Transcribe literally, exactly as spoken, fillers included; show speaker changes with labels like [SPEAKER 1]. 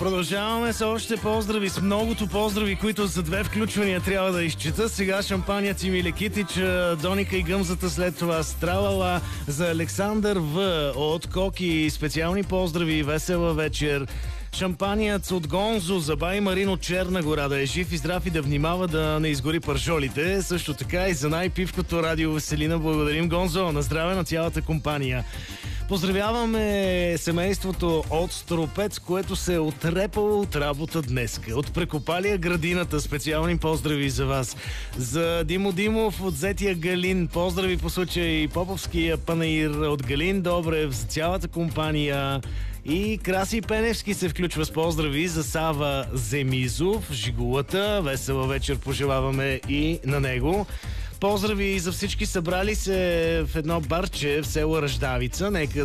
[SPEAKER 1] Продължаваме с още поздрави, с многото поздрави, които за две включвания трябва да изчета. Сега шампанят и Милекитич, Доника и Гъмзата, след това Стралала, за Александър В. от Коки. Специални поздрави, весела вечер. Шампаният от Гонзо за бай Марин от Черна гора, да е жив и здрав и да внимава да не изгори пържолите. Също така и за най-пивкото радио Веселина благодарим, Гонзо. На здраве на цялата компания. Поздравяваме семейството от Стропец, което се е отрепало от работа днес. От Прекопалия градината специални поздрави за вас. За Димо Димов от Зетия Галин, поздрави по случай Поповския панаир от Галин Добрев, за цялата компания. И Краси Пеневски се включва с поздрави за Сава Земизов, Жигулата. Весела вечер пожелаваме и на него. Поздрави за всички събрали се в едно барче в село Ръждавица. Нека